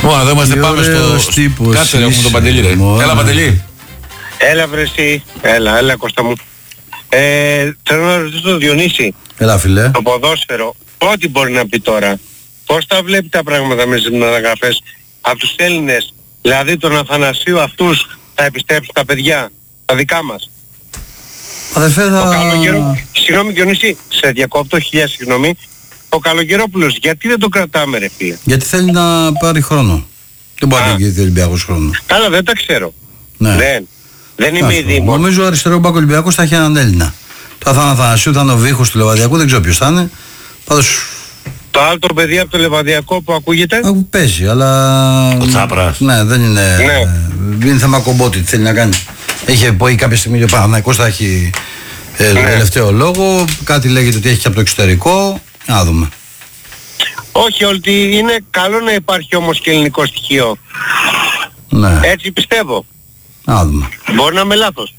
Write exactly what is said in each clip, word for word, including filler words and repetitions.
Λοιπόν, εδώ είμαστε, πάμε στο... Κάτσε ρε, έχουμε τον Παντελή ρε. Έλα Παντελή. Έλα βρε εσύ. Έλα, έλα Κώστα μου. Ε, θέλω να ρωτήσω τον Διονύση. Έλα φίλε. Το ποδόσφαιρο, ό,τι μπορεί να πει τώρα. Πώς τα βλέπει τα πράγματα μέσα στις μεταγραφές από τους Έλληνες? Δηλαδή τον Αθανασίου αυτούς θα επιστρέψουν τα παιδιά, τα δικά μας? Αδερφέ θα... Ο Καλογερό... Συγγνώμη Διονύση, σε διακόπτω, χιλιά συγγνώμη. Ο Καλογερόπουλος, γιατί δεν το κρατάμε ρε φίλε? Γιατί θέλει να πάρει χρόνο. Δεν μπορεί να γίνει ο Ολυμπιακός χρόνο. Καλά, δεν τα ξέρω. Ναι. Δεν, δεν είμαι ήδη. Νομίζω ο αριστερό μπακ Ολυμπιακός θα έχει έναν Έλληνα. Το θα είναι ο Αθανασίου, θα είναι ο Βίχος του Λεβαδιακού, δεν ξέρω ποιος θα είναι. Πάντως... Το άλλο το παιδί από το Λεβαδιακό που ακούγεται. Α, παίζει, αλλά... Ο Τσάπρας. Ναι, δεν είναι... Ναι. Είναι θέμα κομπότη, τι θέλει να κάνει. Έχει πει κάποια στιγμή ο Παναθηναϊκός θα έχει ε, ναι. τελευταίο λόγο. Κάτι λέγεται ότι έχει και από το εξωτερικό. Να δούμε. Όχι, ότι είναι καλό να υπάρχει όμως και ελληνικό στοιχείο. Ναι. Έτσι πιστεύω. Να δούμε. Μπορεί να είμαι λάθος.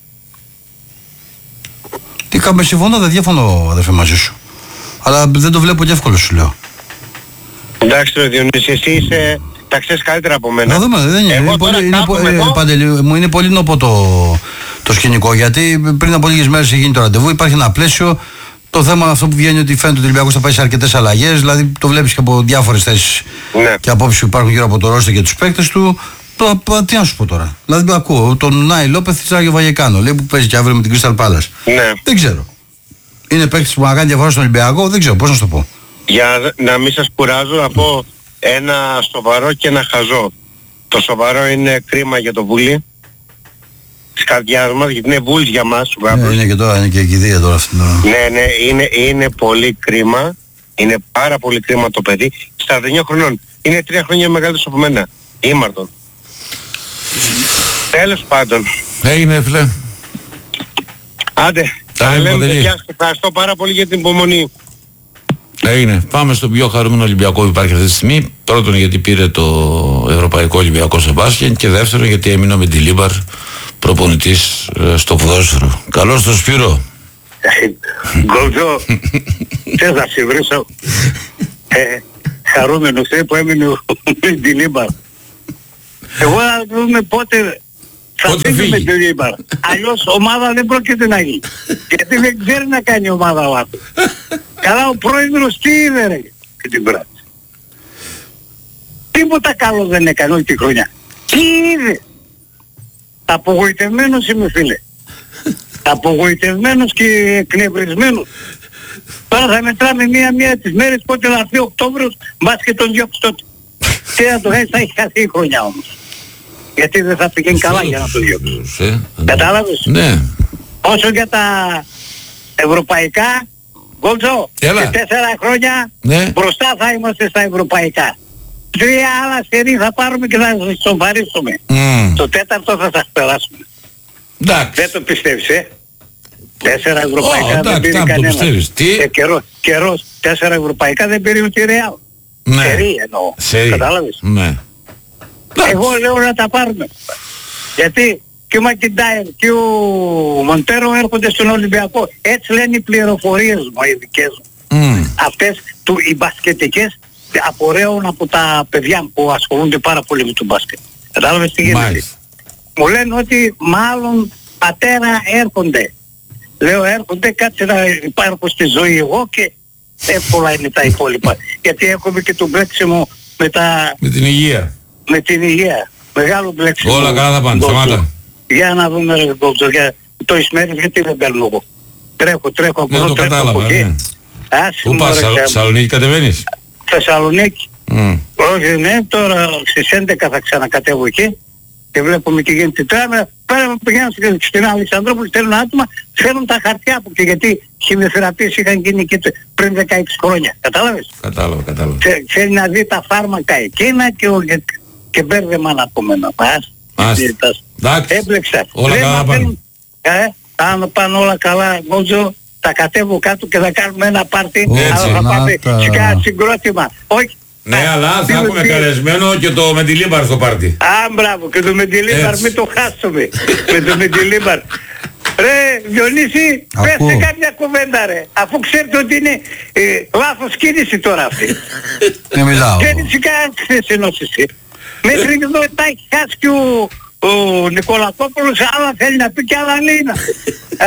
Τι κάνουμε, συμφωνώ, δεν διαφωνώ αδερφέ μαζί σου. Αλλά δεν το βλέπω και εύκολο σου λέω. Εντάξει ρε Διονύση, εσύ είσαι... τα ξέρεις καλύτερα από μένα. Να δούμε, δεν είναι. Εγώ είναι πολύ, είναι, ε, εδώ... Παντελή, μου είναι πολύ νοπό το, το σκηνικό, γιατί πριν από λίγες μέρες έχει γίνει το ραντεβού, υπάρχει ένα πλαίσιο. Το θέμα αυτό που βγαίνει ότι φαίνεται ότι ο Ολυμπιακός θα πάει σε αρκετές αλλαγές, δηλαδή το βλέπεις και από διάφορες θέσεις ναι. και απόψεις που υπάρχουν γύρω από το ρόστερ και τους παίκτες του. Το, τι να σου πω τώρα. Δηλαδή ακούω τον Νάι Λόπεθ της Ράγιο Βαγεκάνο, λέει που παίζει και αύριο με την Crystal Palace. Ναι. Δεν ξέρω. Είναι παίκτης που να κάνει διαφορά στον Ολυμπιακό, δεν ξέρω πώς να σου το πω. Για να μην σας κουράζω, να πω ένα σοβαρό και ένα χαζό. Το σοβαρό είναι κρίμα για το Βούλι της καρδιάς μας, γιατί είναι Βούλης για μας. Ναι, είναι και τώρα, είναι και η κηδεία τώρα αυτή την ώρα. Ναι, ναι, είναι, είναι πολύ κρίμα. Είναι πάρα πολύ κρίμα το παιδί. Στα εννιά χρονών. Είναι τρία χρόνια μεγαλύτερος από μένα. Ήμαρτον. Τέλος πάντων. Έγινε φίλε. Άντε. Θα λέμε παιδιά, ευχαριστώ πάρα πολύ για την υπομονή. Έγινε. Πάμε στο πιο χαρούμενο Ολυμπιακό που υπάρχει αυτή τη στιγμή. Πρώτον γιατί πήρε το Ευρωπαϊκό Ολυμπιακό σε μπάσκετ και δεύτερον γιατί έμεινε με τη Λίμπαρ προπονητής στο ποδόσφαιρο. Καλώς το Σπύρο. Γκολτζό, θες να σε βρίσω χαρούμενος που έμεινε με τη Λίμπαρ. Εγώ να δούμε πότε θα φύγει με τη Λίμπαρ. Αλλιώς ομάδα δεν πρόκειται να γίνει. Γιατί δεν ξέρει να κάνει ομάδα λάθος. Καλά ο πρόεδρος τι είδε ρε και την πράξη. Τίποτα καλό δεν έκανε όλη τη χρονιά. Τι είδε. Απογοητευμένος είμαι φίλε. Απογοητευμένος και εκνευρισμένος. Τώρα θα μετράμε μία-μία τις μέρες πότε θα έρθει Οκτώβριος μπας και τον διώξει τότε. Τι να το κάνεις, θα έχει χαθεί η χρονιά όμως. Γιατί δεν θα πηγαίνει καλά για να το διώξει. Κατάλαβες. Ναι. Όσο για τα ευρωπαϊκά, Γκολτζό, σε τέσσερα χρόνια ναι. μπροστά θα είμαστε στα ευρωπαϊκά. Τρία άλλα σερί θα πάρουμε και θα σας σοβαρίσουμε. Mm. Το τέταρτο θα σας περάσουμε. Εντάξει. Δεν το πιστεύεις, ε. Τέσσερα ευρωπαϊκά oh, δεν πήρε κανένας. Τι? Ε, καιρός, καιρός, τέσσερα ευρωπαϊκά δεν πήρε ούτε Ρεάλ. Ναι. Σερί εννοώ. Σερί. Κατάλαβες. Ναι. Εγώ λέω να τα πάρουμε. Γιατί και ο Μακιντάιρ και ο Μοντέρο έρχονται στον Ολυμπιακό. Έτσι λένε οι πληροφορίες μου, οι δικές μου. Mm. Αυτές του, οι μπασκετικές απορρέουν από τα παιδιά που ασχολούνται πάρα πολύ με τον μπάσκετ. Κατάλαβες τι γίνεται. Μου λένε ότι μάλλον πατέρα έρχονται. Λέω έρχονται, κάτσε να υπάρχω στη ζωή εγώ και εύκολα είναι τα υπόλοιπα. Γιατί έχουμε και το μπλέξιμο με τα... Με την υγεία. Με την υγεία. Μεγάλο μπλέξιμο. Όλα καλά θα πάνε, σταμάτα. Για να δούμε ρε Γκολτζό, για το Ισμέρης γιατί δεν παίρνω εγώ. Τρέχω, τρέχω από εδώ, τρέχω από εκεί. Πού πας, Θεσσαλονίκη κατεβαίνεις? Θεσσαλονίκη. Mm. Όχι, ναι, τώρα στις έντεκα θα ξανακατεύω εκεί και βλέπουμε και γίνεται τράβα. Πέρα πηγαίνω στην Αλεξανδρόπολη, στέλνουν άτομα, φέρνουν τα χαρτιά από και γιατί χημειοθεραπείες είχαν γίνει και πριν δεκαέξι χρόνια. Κατάλαβες? Κατάλαβα, κατάλαβα. Θέλει να δει τα φάρμακα εκείνα και, και, και μπέρδεμα να πούμε να πας. Έπλεξα. Όλα δεν καλά πάνε. Ε, αν πάνε όλα καλά, Γκολτζό, θα κατέβω κάτω και θα κάνουμε ένα πάρτι, αλλά θα πάμε σε κάνα συγκρότημα. Όχι. Ναι, αλλά θα έχουμε καλεσμένο και το Μεντιλίμπαρ στο πάρτι. Α, μπράβο, και το Μεντιλίμπαρ, μην το χάσουμε. Με το Μεντιλίμπαρ. Ρε, Διονύση, πέστε κάποια κουβέντα ρε. Αφού ξέρετε ότι είναι ε, λάθος κίνηση τώρα αυτή. Δεν μιλάω. Κίνηση κανένας χθεσινός εσύ. Μέχρι εδώ τα έχει χάσει και ο, ο Νικολακόπουλος, άλλα θέλει να πει και άλλα λέει να πει.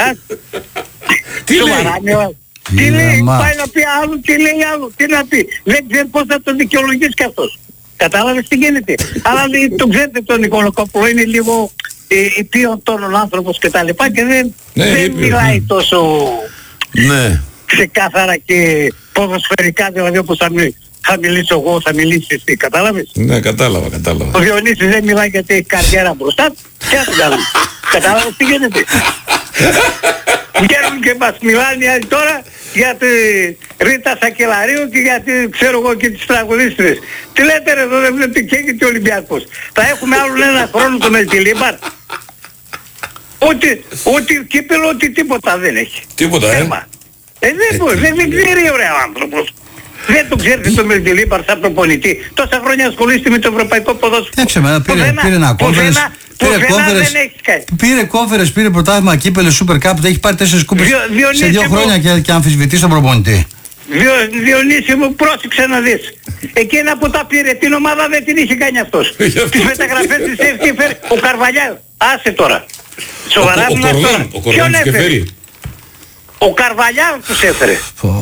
Τι λέει? Τι λέει, πάει να πει άλλο, τι λέει άλλο, τι να πει. Δεν ξέρει πώς θα το δικαιολογήσει κι αυτός. Κατάλαβες τι γίνεται. Αλλά το ξέρετε τον Νικολακόπουλο, είναι λίγο ε, ποιον τόνον άνθρωπος και τα λοιπά και δεν, ναι, δεν είπε, μιλάει ναι. τόσο ναι. ξεκάθαρα και ποδοσφαιρικά, δηλαδή όπως θα, μι, θα μιλήσω εγώ, θα μιλήσεις εσύ, κατάλαβες. Ναι, κατάλαβα, κατάλαβα. Ο Διονύσης δεν μιλάει γιατί έχει καριέρα μπροστά, και ας τον κατάλαβες τι γίνεται. Βγαίνουν και μας μιλάνε οι άλλοι τώρα για τη Ρίτα Σακελαρίου και για τη, ξέρω εγώ, και τις τραγουδίστρες. Τι λέτε ρε, εδώ δεν βλέπετε και έχει και ο Ολυμπιακός. Θα έχουμε άλλον ένα χρόνο το Μελτιλίμπαρ. Ούτε, ούτε κύπελο, ούτε τίποτα δεν έχει. Τίποτα, ε. Ε, δεν μπορεί, δεν, δεν ξέρει ο άνθρωπος. Δεν το ξέρετε το Μελτιλίμπαρ σαν προπονητή. Τόσα χρόνια ασχολείστε με το ευρωπαϊκό ποδόσφαιρο. Έξε με, πήρε, πήρε ένα κόμφερες, πήρε κόμφερες, πήρε κόμφερες, πήρε πρωτάθλημα, κύπελο, Super Cup, έχει πάρει τέσσερις κούπες σε δύο χρόνια και, και αμφισβητεί τον προπονητή. Διο, Διονύση μου, πρόσεξε να δεις. Εκείνα που τα πήρε, την ομάδα δεν την είχε κάνει αυτός. Τις μεταγραφές της έφερε ο Καρβαλιά. Άσε τώρα. Σοβαρά ο, μιλάς τώρα. Ο Κορδόν τους και φέρει. Ο Καρβαλιά τους έφερε.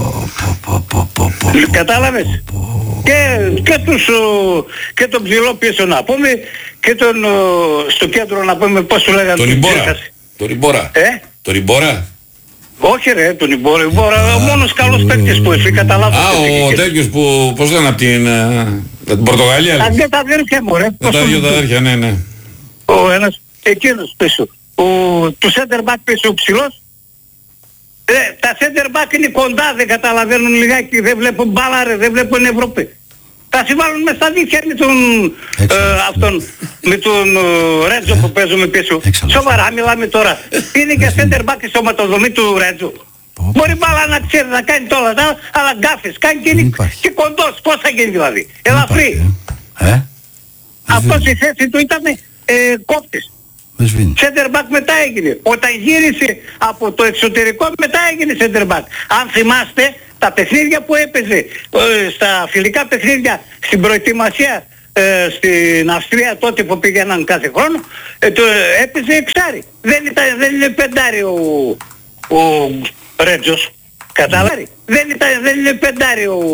Κατάλαβες. Και, και, τους, και τον ψηλό πίσω να πούμε και τον στο κέντρο να πούμε πώς σου λέγανε. Τον Ιμπόρα. Τον Ιμπόρα. Ε? Τον Ιμπόρα. Όχι ρε, τον Ιμπόρα. Ιμπόρα ο μόνος καλός παίκτης που έφυγε, κατά λάθος. Α, ο τέτοιος που, πώς λένε, από την, την Πορτογαλία. Τα δύο τα αδέρφια μου ρε. Τα δύο τα αδέρφια, ναι, ναι. Ο ένας, εκείνος πίσω. Ο, του center back πίσω ο ψηλός. Ε, τα center back είναι κοντά, δεν καταλαβαίνουν λιγάκι, δεν βλέπουν μπάλα ρε, δεν βλέπουν Ευρώπη. Θα συμβάλλουν μες στα δίχτυα με τον, ε, αυτόν, με τον ε, Ρέτζο που παίζουμε πίσω. Σοβαρά μιλάμε τώρα. Είναι και center back η σωματοδομή του Ρέτζο. Μπορεί μπάλα να ξέρει να κάνει τώρα, αλλά γκάφες, κάνει και, είναι, και κοντός, πώς θα γίνει δηλαδή. Ελαφρύ. Ε? Αυτός η θέση του ήταν ε, κόπτης. Center back μετά έγινε. Όταν γύρισε από το εξωτερικό μετά έγινε center back. Αν θυμάστε τα παιχνίδια που έπαιζε ε, στα φιλικά παιχνίδια στην προετοιμασία ε, στην Αυστρία τότε που πήγαιναν κάθε χρόνο ε, το, έπαιζε εξάρι. Δεν, ήταν, δεν είναι πεντάρι ο, ο Ρέτζος. Κατάλαβε. Δεν, ήταν, δεν είναι πεντάρι ο